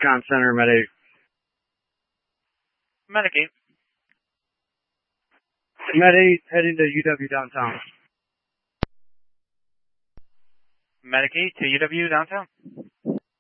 Con Center, Med 8. Medic 8. Med 8 heading to UW downtown. Medic 8 to UW downtown.